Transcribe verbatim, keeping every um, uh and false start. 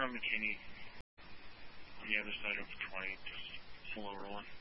around McKinney on the other side of twenty, just slow rolling.